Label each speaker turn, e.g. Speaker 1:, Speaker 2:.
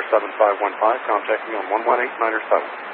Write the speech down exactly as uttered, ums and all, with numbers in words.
Speaker 1: seven five one five. Contact me on one one eight nine seven.